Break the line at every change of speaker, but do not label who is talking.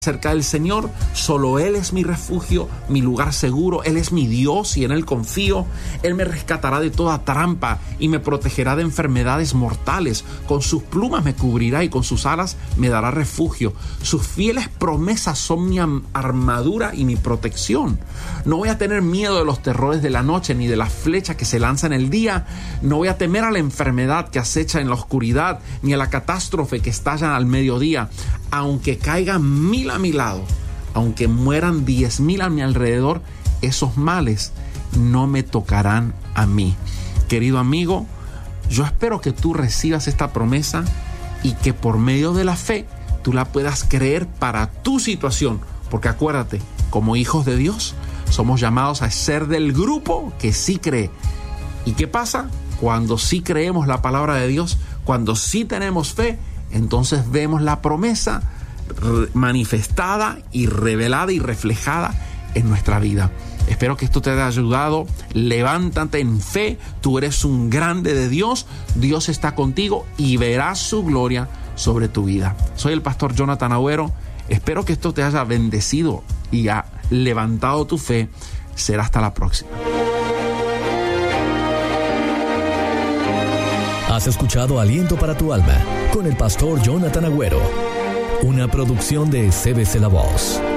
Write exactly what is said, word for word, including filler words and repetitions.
Cerca del Señor, solo Él es mi refugio, mi lugar seguro. Él es mi Dios y en Él confío. Él me rescatará de toda trampa y me protegerá de enfermedades mortales. Con sus plumas me cubrirá y con sus alas me dará refugio. Sus fieles promesas son mi armadura y mi protección. No voy a tener miedo de los terrores de la noche ni de la flecha que se lanza en el día. No voy a temer a la enfermedad que acecha en la oscuridad ni a la catástrofe que estalla al mediodía. Aunque caigan mil a mi lado, aunque mueran diez mil a mi alrededor, esos males no me tocarán a mí. Querido amigo, yo espero que tú recibas esta promesa y que por medio de la fe tú la puedas creer para tu situación, porque acuérdate, como hijos de Dios, somos llamados a ser del grupo que sí cree. ¿Y qué pasa? Cuando sí creemos la palabra de Dios, cuando sí tenemos fe, entonces vemos la promesa manifestada y revelada y reflejada en nuestra vida. Espero que esto te haya ayudado. Levántate en fe. Tú eres un grande de Dios. Dios está contigo y verás su gloria sobre tu vida. Soy el pastor Jonathan Agüero. Espero que esto te haya bendecido y ha levantado tu fe. Será hasta la próxima.
Has escuchado Aliento para tu Alma con el pastor Jonathan Agüero, una producción de C B C La Voz.